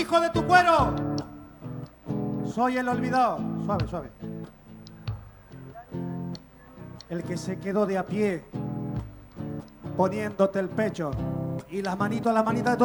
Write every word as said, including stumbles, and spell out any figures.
hijo de tu cuero. Soy el olvidado. Suave, suave. El que se quedó de a pie, poniéndote el pecho y las manitos, las manitas de todo.